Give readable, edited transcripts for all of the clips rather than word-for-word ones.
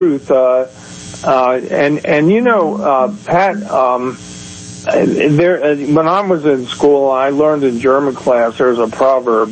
truth. And you know, Pat, when I was in school, I learned in German class, there's a proverb.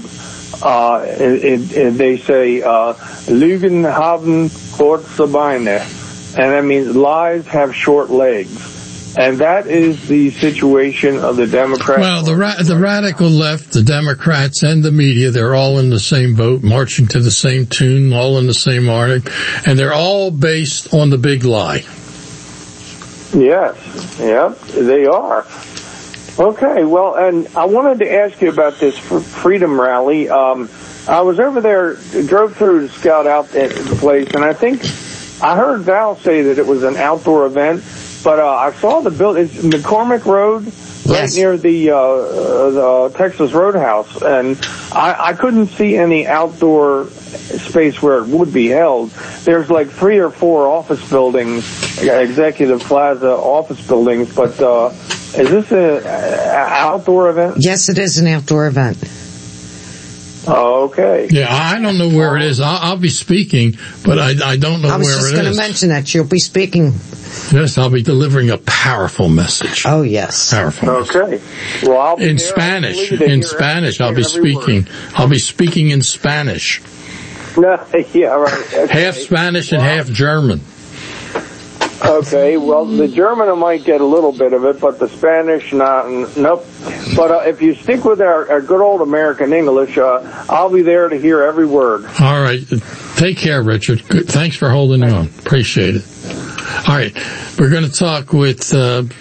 They say, Lügen haben kurze Beine. And that means lies have short legs. And that is the situation of the Democrats. Well, the radical left, the Democrats, and the media, they're all in the same boat, marching to the same tune, all in the same article, and they're all based on the big lie. Yes, yep, they are. Okay, well, and I wanted to ask you about this Freedom Rally. I was over there, drove through to scout out the place, and I think I heard Val say that it was an outdoor event. But I saw the building, it's McCormick Road, right near the Texas Roadhouse, and I couldn't see any outdoor space where it would be held. There's like 3 or 4 office buildings, Executive Plaza office buildings, but is this an outdoor event? Yes, it is an outdoor event. Okay. Yeah, I don't know where it is. I'll be speaking, but I don't know where it is. I was just going to mention that you'll be speaking. Yes, I'll be delivering a powerful message. Oh, yes. Powerful. Okay. Well, I'll be in Spanish. In Spanish, I'll be speaking. I'll be speaking in Spanish. Yeah, right. Okay. Half Spanish and half German. Okay, well, the German I might get a little bit of it, but the Spanish, nope. But if you stick with our good old American English, I'll be there to hear every word. All right. Take care, Richard. Good. Thanks for holding on. Appreciate it. All right. We're going to talk with,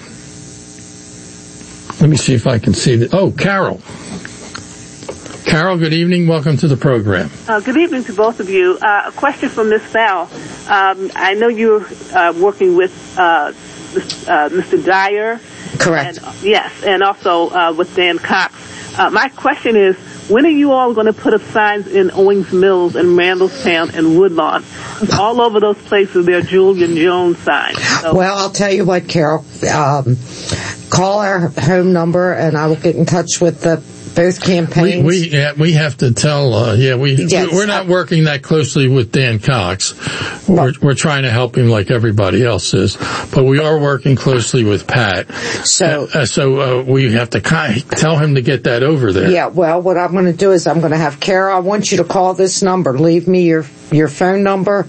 let me see if I can see that. Oh, Carol. Carol, good evening. Welcome to the program. Good evening to both of you. A question from Ms. Val. I know you're working with Mr. Dyer. Correct. And, yes, and also with Dan Cox. My question is, when are you all going to put up signs in Owings Mills and Randallstown and Woodlawn? All over those places, there are Julian Jones signs. So. Well, I'll tell you what, Carol. Call our home number, and I will get in touch with both campaigns. We have to tell. We're not working that closely with Dan Cox. We're trying to help him like everybody else is, but we are working closely with Pat. So we have to tell him to get that over there. Yeah. Well, what I'm going to do is I'm going to have Carol. I want you to call this number. Leave me your phone number,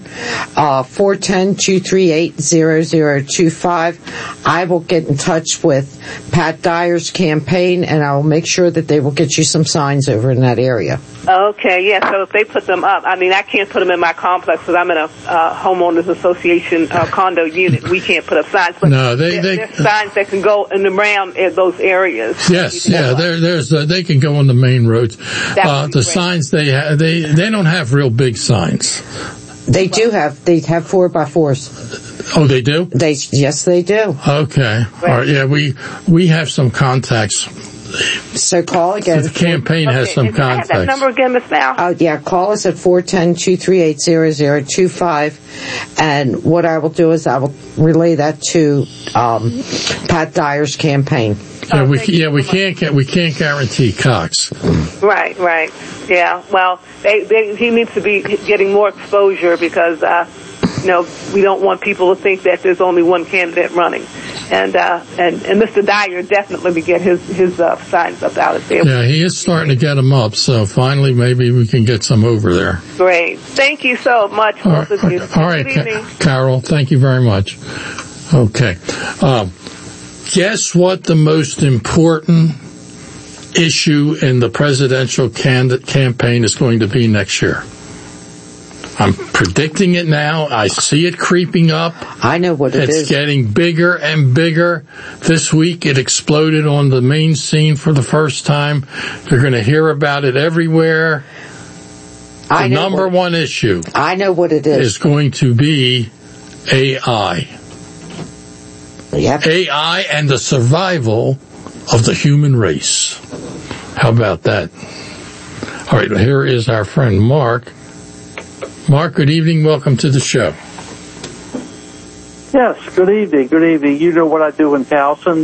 410-238-0025. I will get in touch with Pat Dyer's campaign, and I will make sure that they will get you some signs over in that area. Okay, yeah, so if they put them up, I mean, I can't put them in my complex because I'm in a homeowners association condo unit. We can't put up signs, but no, there's signs that can go in around those areas. Yes, yeah, they can go on the main roads. The signs they don't have real big signs. They have 4x4s. Oh, they do? Yes, they do. Okay. Right. All right, yeah, we have some contacts. So call again. The campaign has some contacts. That number again, Miss Val? Call us at 410-238-0025. And what I will do is I will relay that to Pat Dyer's campaign. Yeah, we can't guarantee Cox. Right. Yeah. Well, he needs to be getting more exposure because we don't want people to think that there's only one candidate running. And Mr. Dyer definitely to get his signs up out of there. Yeah, he is starting to get them up, so finally maybe we can get some over there. Great. Thank you so much, both of you. All right, Carol, thank you very much. Okay. Guess what the most important issue in the presidential campaign is going to be next year? I'm predicting it now. I see it creeping up. I know what it is. It's getting bigger and bigger. This week it exploded on the main scene for the first time. You're going to hear about it everywhere. The number one issue. I know what it is. Is going to be AI. Yep. AI and the survival of the human race. How about that? All right, here is our friend Mark. Mark, good evening. Welcome to the show. Yes, good evening. Good evening. You know what I do in Towson.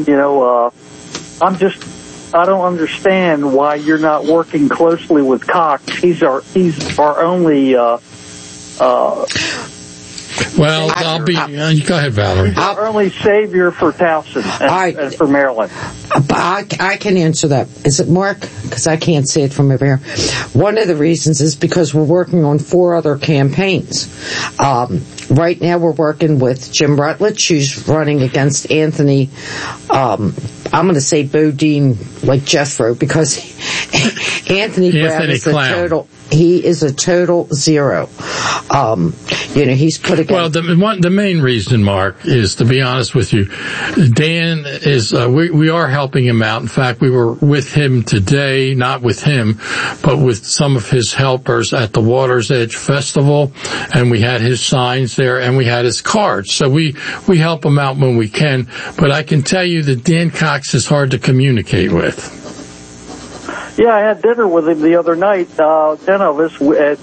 I don't understand why you're not working closely with Cox. He's our only Well, I'll be. Go ahead, Valerie. Our only savior for Towson and for Maryland. I can answer that. Is it Mark? Because I can't see it from over here. One of the reasons is because we're working on 4 other campaigns. Right now we're working with Jim Rutledge, who's running against Anthony, I'm going to say Bodine like Jeffro, because Anthony Brown is he is a total zero. He's put against... Well, the main reason, Mark, is, to be honest with you, Dan is, we are helping him out. In fact, we were with him today, not with him, but with some of his helpers at the Water's Edge Festival, and we had his signs there, and we had his cards. So we help him out when we can, but I can tell you that Dan Cox is hard to communicate with. Yeah, I had dinner with him the other night, 10 of us at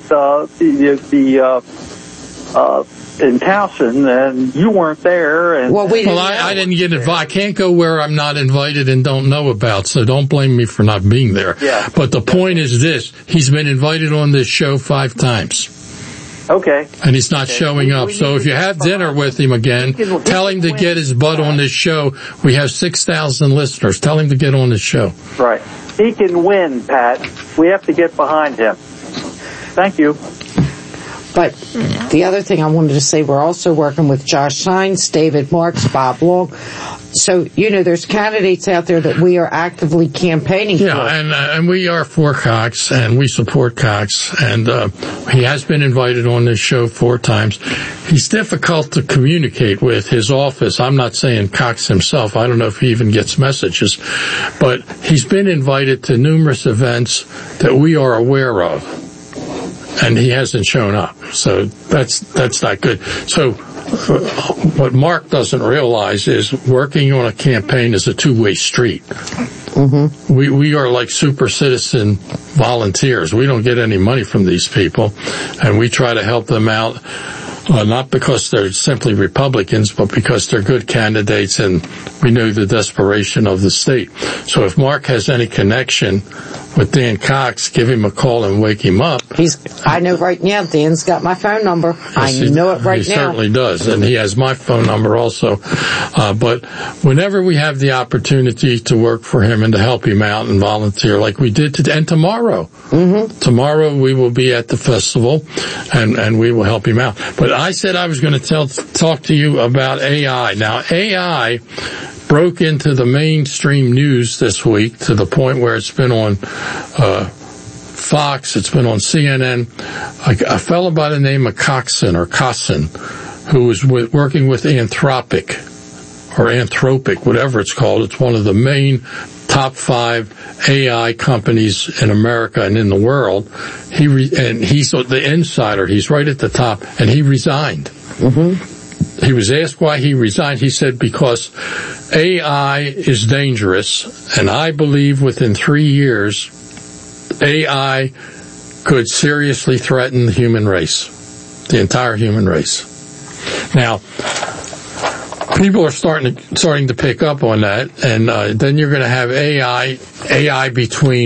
in Towson, and you weren't there. And I didn't get invited. I can't go where I'm not invited and don't know about, so don't blame me for not being there. Yeah. But the point is this: he's been invited on this show 5 times. Okay. And he's not showing up. So if you have dinner with him again, tell him to get his butt on this show. We have 6,000 listeners. Tell him to get on this show. Right. He can win, Pat. We have to get behind him. Thank you. But the other thing I wanted to say, we're also working with Josh Sines, David Marks, Bob Long. So, there's candidates out there that we are actively campaigning for. Yeah, and we are for Cox, and we support Cox, and he has been invited on this show 4 times. He's difficult to communicate with, his office. I'm not saying Cox himself. I don't know if he even gets messages. But he's been invited to numerous events that we are aware of, and he hasn't shown up. So that's not good. So what Mark doesn't realize is working on a campaign is a 2-way street. Mm-hmm. We are like super citizen volunteers. We don't get any money from these people, and we try to help them out, not because they're simply Republicans, but because they're good candidates, and we know the desperation of the state. So if Mark has any connection with Dan Cox, give him a call and wake him up. I know right now Dan's got my phone number. I know it right now. He certainly does, and he has my phone number also. But whenever we have the opportunity to work for him and to help him out and volunteer like we did today, and tomorrow. Mm-hmm. Tomorrow we will be at the festival, and we will help him out. But I said I was going to talk to you about AI. Now, AI broke into the mainstream news this week to the point where it's been on Fox, it's been on CNN. A fellow by the name of Coxon, who was working with Anthropic, whatever it's called. It's one of the main top 5 AI companies in America and in the world. He's the insider. He's right at the top, and he resigned. Mm-hmm. He was asked why he resigned. He said, because AI is dangerous, and I believe within 3 years, AI could seriously threaten the human race, the entire human race. Now, people are starting to pick up on that, and then you're going to have AI between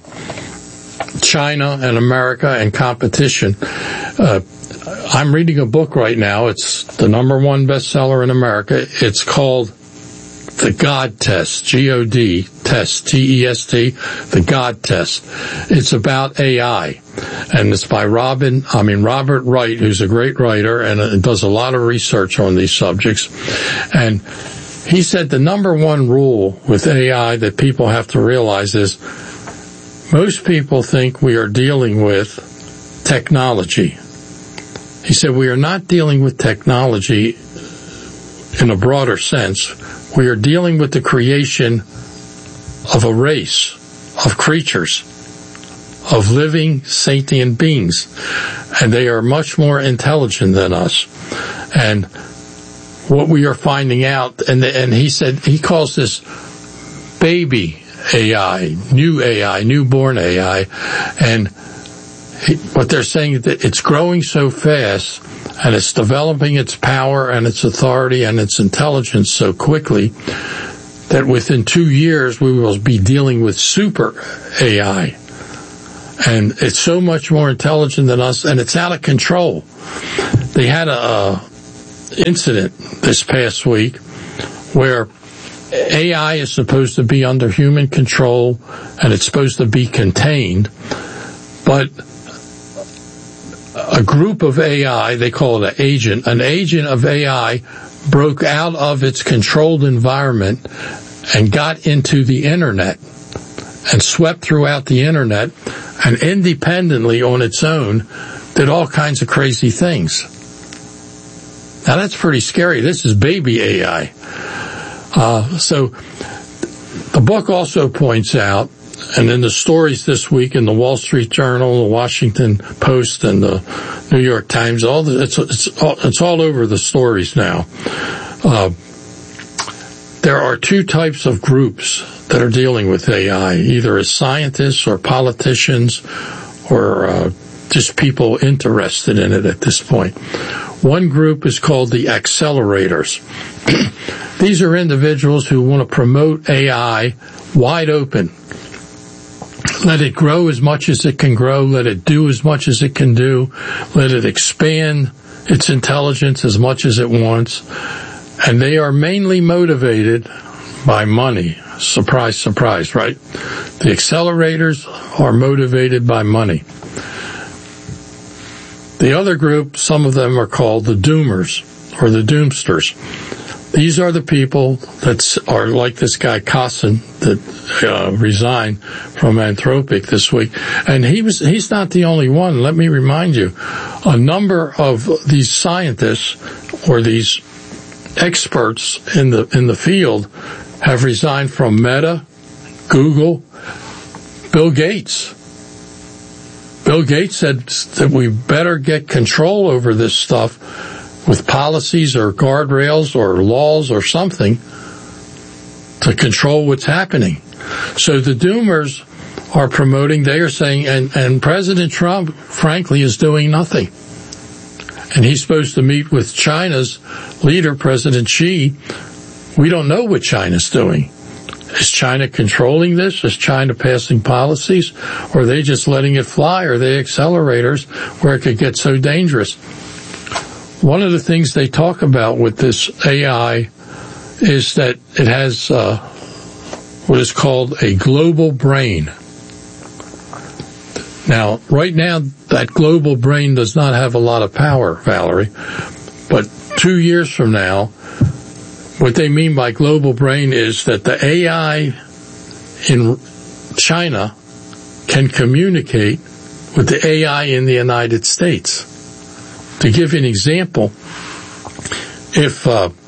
China and America and competition. I'm reading a book right now. It's the #1 bestseller in America. It's called The God Test, G-O-D, test, T-E-S-T, The God Test. It's about AI, and it's by Robert Wright, who's a great writer and does a lot of research on these subjects. And he said the #1 rule with AI that people have to realize is most people think we are dealing with technology. He said we are not dealing with technology in a broader sense. We are dealing with the creation of a race of creatures, of living sentient beings, and they are much more intelligent than us. And what we are finding out, and he said he calls this baby AI, newborn AI, and what they're saying is that it's growing so fast and it's developing its power and its authority and its intelligence so quickly that within 2 years we will be dealing with super AI. And it's so much more intelligent than us, and it's out of control. They had a incident this past week where AI is supposed to be under human control and it's supposed to be contained, but a group of AI, they call it an agent of AI broke out of its controlled environment and got into the internet and swept throughout the internet and independently on its own did all kinds of crazy things. Now that's pretty scary. This is baby AI. So the book also points out, and in the stories this week in the Wall Street Journal, the Washington Post, and the New York Times, it's all over the stories now. There are two types of groups that are dealing with AI, either as scientists or politicians or just people interested in it at this point. One group is called the accelerators. These are individuals who want to promote AI wide open. Let it grow as much as it can grow. Let it do as much as it can do. Let it expand its intelligence as much as it wants. And they are mainly motivated by money. Surprise, surprise, right? The accelerators are motivated by money. The other group, some of them are called the doomers or the doomsters. These are the people that are like this guy Kassan that resigned from Anthropic this week. And he's not the only one. Let me remind you, a number of these scientists or these experts in the field have resigned from Meta, Google, Bill Gates. Bill Gates said that we better get control over this stuff with policies or guardrails or laws or something to control what's happening. So the doomers are promoting, they are saying, and President Trump, frankly, is doing nothing. And he's supposed to meet with China's leader, President Xi. We don't know what China's doing. Is China controlling this? Is China passing policies? Or are they just letting it fly? Or are they accelerators where it could get so dangerous? One of the things they talk about with this AI is that it has what is called a global brain. Now, right now, that global brain does not have a lot of power, Valerie. But 2 years from now, what they mean by global brain is that the AI in China can communicate with the AI in the United States. To give you an example, if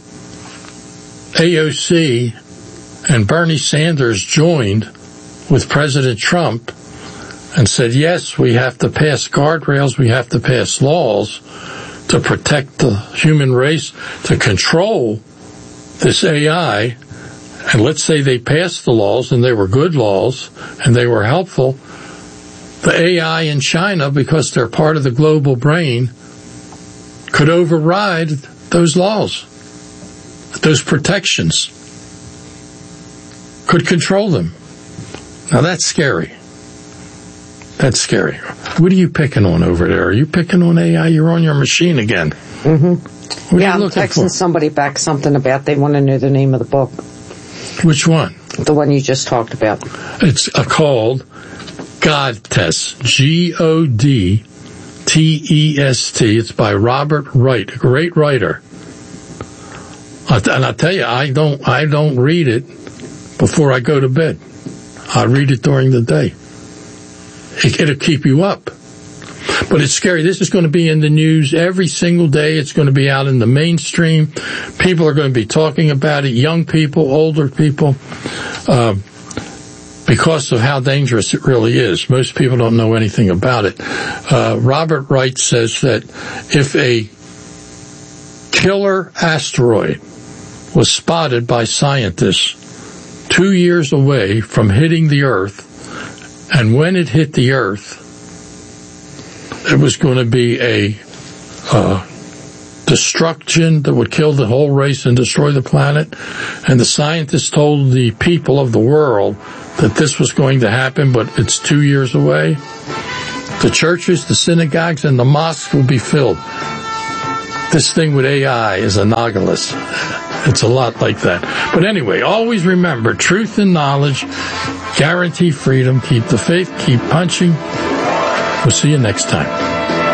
AOC and Bernie Sanders joined with President Trump and said, yes, we have to pass guardrails, we have to pass laws to protect the human race, to control this AI, and let's say they passed the laws and they were good laws and they were helpful, the AI in China, because they're part of the global brain, could override those laws, those protections, could control them. Now that's scary. That's scary. What are you picking on over there? Are you picking on AI? You're on your machine again. Mm-hmm. Yeah, I'm texting somebody back something about they want to know the name of the book. Which one? The one you just talked about. It's called God Test. Godtest. It's by Robert Wright, a great writer. And I tell you, I don't read it before I go to bed. I read it during the day. It'll keep you up. But it's scary. This is going to be in the news every single day. It's going to be out in the mainstream. People are going to be talking about it, young people, older people, because of how dangerous it really is. Most people don't know anything about it. Robert Wright says that if a killer asteroid was spotted by scientists 2 years away from hitting the Earth, and when it hit the Earth, it was going to be a destruction that would kill the whole race and destroy the planet. And the scientists told the people of the world that this was going to happen, but it's 2 years away. The churches, the synagogues, and the mosques will be filled. this thing with AI is analogous. It's a lot like that. But anyway, always remember, truth and knowledge guarantee freedom. Keep the faith. Keep punching. We'll see you next time.